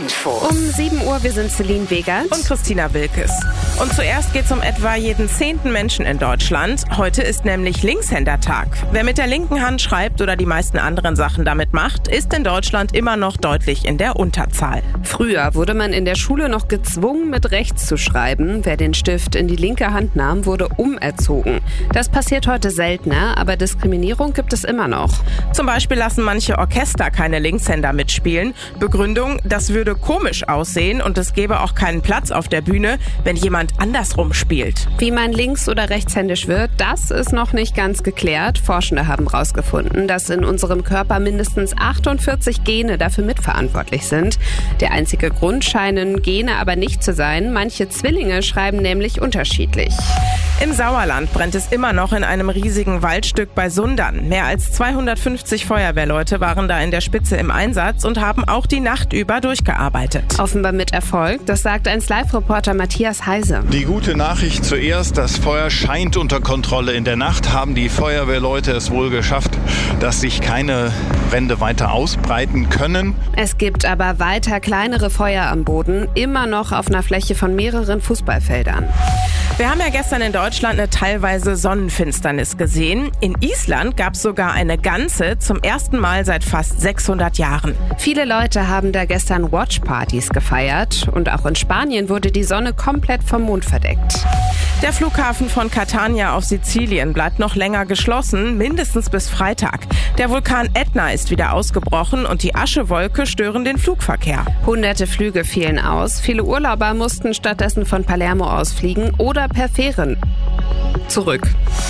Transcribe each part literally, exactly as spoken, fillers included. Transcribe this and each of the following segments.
Info. Um sieben Uhr, wir sind Celine Wegert und Christina Wilkes. Und zuerst geht es um etwa jeden zehnten Menschen in Deutschland. Heute ist nämlich Linkshändertag. Wer mit der linken Hand schreibt oder die meisten anderen Sachen damit macht, ist in Deutschland immer noch deutlich in der Unterzahl. Früher wurde man in der Schule noch gezwungen, mit rechts zu schreiben. Wer den Stift in die linke Hand nahm, wurde umerzogen. Das passiert heute seltener, aber Diskriminierung gibt es immer noch. Zum Beispiel lassen manche Orchester keine Linkshänder mitspielen. Begründung, das würde komisch aussehen und es gäbe auch keinen Platz auf der Bühne, wenn jemand andersrum spielt. Wie man links- oder rechtshändisch wird, das ist noch nicht ganz geklärt. Forschende haben herausgefunden, dass in unserem Körper mindestens achtundvierzig Gene dafür mitverantwortlich sind. Der einzige Grund scheinen Gene aber nicht zu sein. Manche Zwillinge schreiben nämlich unterschiedlich. Im Sauerland brennt es immer noch in einem riesigen Waldstück bei Sundern. Mehr als zweihundertfünfzig Feuerwehrleute waren da in der Spitze im Einsatz und haben auch die Nacht über durchgearbeitet. Offenbar mit Erfolg, das sagt eins Live-Reporter Matthias Heise. Die gute Nachricht zuerst, das Feuer scheint unter Kontrolle. In der Nacht haben die Feuerwehrleute es wohl geschafft, dass sich keine Brände weiter ausbreiten können. Es gibt aber weiter kleinere Feuer am Boden, immer noch auf einer Fläche von mehreren Fußballfeldern. Wir haben ja gestern in Deutschland eine teilweise Sonnenfinsternis gesehen. In Island gab es sogar eine ganze, zum ersten Mal seit fast sechshundert Jahren. Viele Leute haben da gestern Watchpartys gefeiert und auch in Spanien wurde die Sonne komplett vom Mond verdeckt. Der Flughafen von Catania auf Sizilien bleibt noch länger geschlossen, mindestens bis Freitag. Der Vulkan Ätna ist wieder ausgebrochen und die Aschewolke stören den Flugverkehr. Hunderte Flüge fielen aus. Viele Urlauber mussten stattdessen von Palermo aus fliegen oder per Fähren zurück.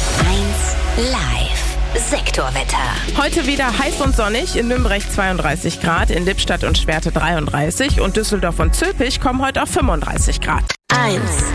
eins Live. Sektorwetter. Heute wieder heiß und sonnig, in Nürnberg zweiunddreißig Grad, in Lippstadt und Schwerte dreiunddreißig und Düsseldorf und Zülpich kommen heute auf fünfunddreißig Grad. eins